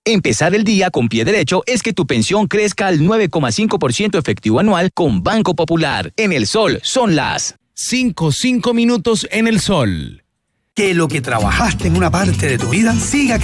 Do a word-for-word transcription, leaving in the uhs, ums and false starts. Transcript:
Empezar el día con pie derecho es que tu pensión crezca al nueve coma cinco por ciento efectivo anual con Banco Popular. En El Sol son las cinco, cinco minutos en El Sol. Que lo que trabajaste en una parte de tu vida siga creciendo.